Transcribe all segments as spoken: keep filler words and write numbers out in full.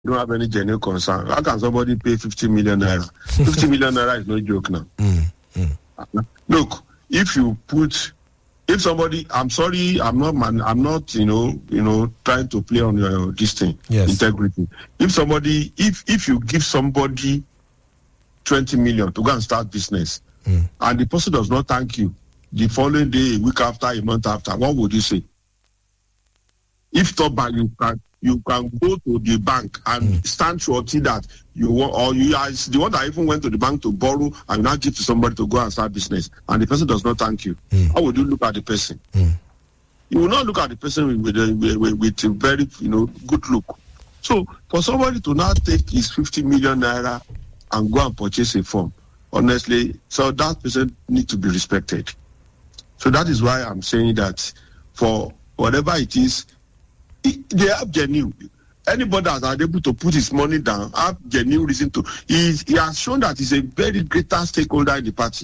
don't have any genuine concern. How can somebody pay fifty million naira? fifty million naira is no joke now. Mm, mm. Look, if you put, if somebody, I'm sorry, I'm not, man, I'm not, you know, you know, trying to play on your this thing, yes. integrity. If somebody, if if you give somebody twenty million to go and start business, mm. and the person does not thank you, the following day, a week after, a month after, what would you say? If top bank, you can you can go to the bank and mm. stand surety that you want, or you are the one that even went to the bank to borrow and now give to somebody to go and start business, and the person does not thank you. Mm. How would you look at the person? Mm. You will not look at the person with a, with, with a very, you know, good look. So for somebody to now take his fifty million naira and go and purchase a farm, honestly, so that person needs to be respected. So that is why I'm saying that for whatever it is, it, they have genuine. Anybody that is able to put his money down have genuine reason to. He, he has shown that he's a very greater stakeholder in the party.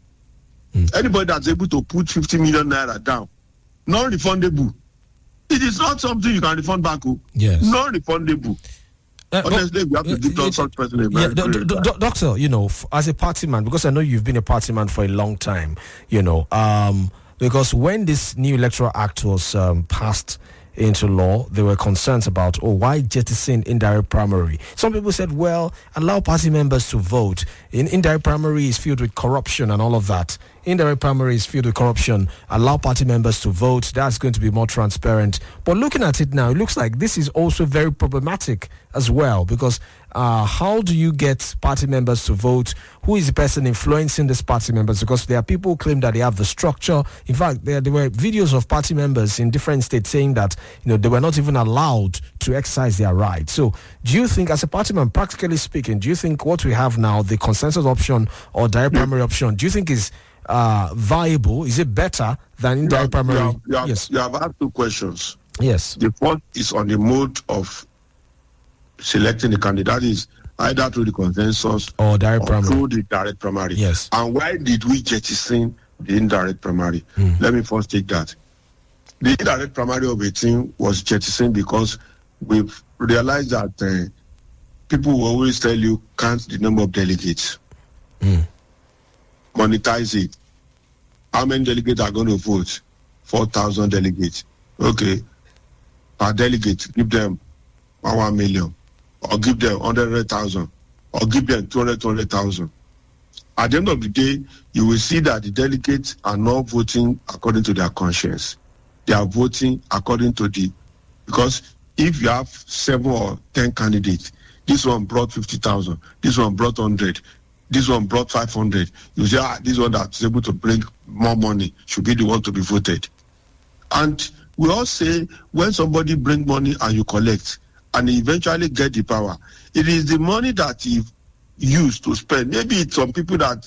Mm. Anybody that's able to put fifty million naira down, non-refundable. It is not something you can refund back. Yes. Non-refundable. Uh, Honestly, we have to give uh, such person a very yeah, d- d- d- Doctor, you know, f- as a party man, because I know you've been a party man for a long time, you know, um, because when this new electoral act was um, passed into law, there were concerns about, oh, why jettison indirect primary? Some people said, well, allow party members to vote. In indirect primary is filled with corruption and all of that. Indirect primary is filled with corruption. Allow party members to vote. That's going to be more transparent. But looking at it now, it looks like this is also very problematic as well, because uh, how do you get party members to vote? Who is the person influencing these party members? Because there are people who claim that they have the structure. In fact, there, there were videos of party members in different states saying that, you know, they were not even allowed to exercise their rights. So do you think, as a party man, practically speaking, do you think what we have now, the consensus option or direct primary option, do you think is uh, viable? Is it better than indirect primary? You have, you have, yes. You have asked two questions. Yes. The first is on the mode of selecting the candidate, is either through the consensus or direct or primary. through the direct primary. Yes. And why did we jettison the indirect primary? Mm. Let me first take that. The indirect primary of eighteen was jettisoned because we've realized that uh, people will always tell you count the number of delegates, mm. monetize it. How many delegates are going to vote? four thousand delegates. Okay. Per delegate, give them one million. Or give them one hundred thousand, or give them two hundred, two hundred thousand. At the end of the day, you will see that the delegates are not voting according to their conscience. They are voting according to the, because if you have seven or ten candidates, this one brought fifty thousand, this one brought one hundred, this one brought five hundred, you say, ah, this one that's able to bring more money should be the one to be voted. And we all say, when somebody brings money and you collect, and eventually get the power, it is the money that he used to spend. Maybe it's some people that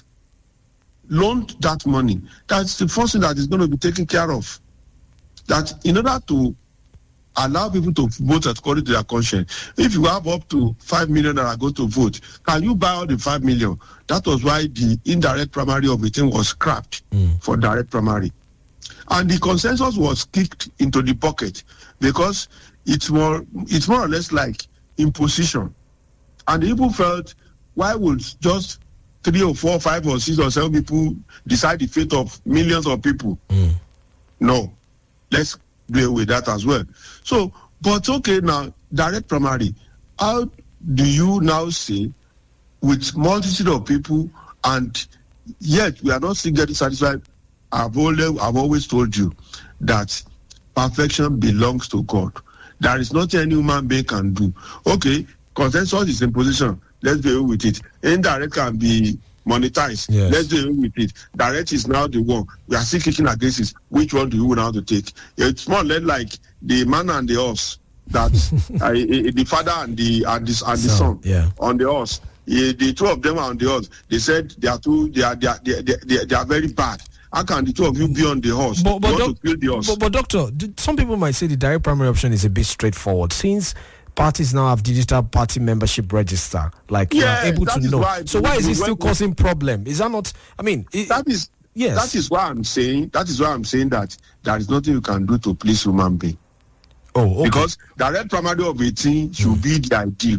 loaned that money. That's the first thing that is going to be taken care of. That in order to allow people to vote according to their conscience, if you have up to five million that are going to vote, can you buy all the five million? That was why the indirect primary of the thing was scrapped mm. for direct primary. And the consensus was kicked into the pocket because it's more it's more or less like imposition. And the people felt, why would just three or four, five or six or seven people decide the fate of millions of people? Mm. No. Let's deal with that as well. So, but okay, now, direct primary, how do you now say with multitude of people, and yet we are not still getting satisfied? I've always, I've always told you that perfection belongs to God. There is nothing any human being can do. Okay, consensus is in position. Let's deal with it. Indirect can be monetized. Yes. Let's deal with it. Direct is now the one. We are still kicking against it. Which one do you want now to take? It's more or less like the man and the horse. That uh, the father and the and, this, and the son, son yeah. on the horse. Uh, the two of them are on the horse. They said they are two. They are they are, they, they, they, they are very bad. How can the two of you be on the horse? But, but, you want doc- to kill the horse? But, but doctor, some people might say the direct primary option is a bit straightforward since parties now have digital party membership register, like yeah, you are able to know. Why so why is it still causing problem? Is that not? I mean, it, that is yes. That is why I'm saying. That is why I'm saying that there is nothing you can do to please human being. Oh, okay. Because direct primary of eighteen should mm. be the ideal.